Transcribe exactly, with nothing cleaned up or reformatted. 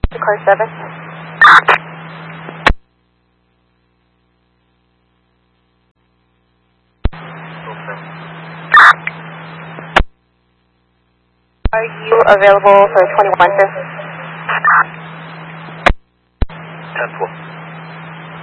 Car seven. Are you available for twenty-one, sir? ten four.